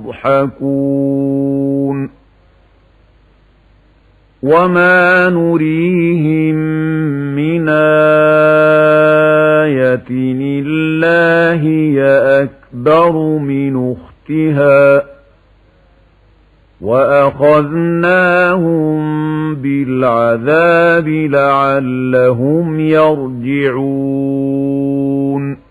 يضحكون وما نريهم من آية إلا هي أكبر من أختها وأخذناهم بالعذاب لعلهم يرجعون